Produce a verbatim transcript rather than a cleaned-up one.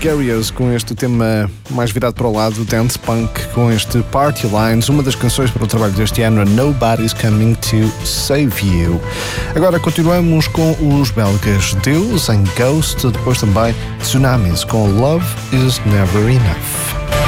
Garios com este tema mais virado para o lado, dance punk, com este Party Lines, uma das canções para o trabalho deste ano, Nobody's Coming to Save You. Agora continuamos com os belgas Deus em Ghost, depois também Tsunamis com Love Is Never Enough.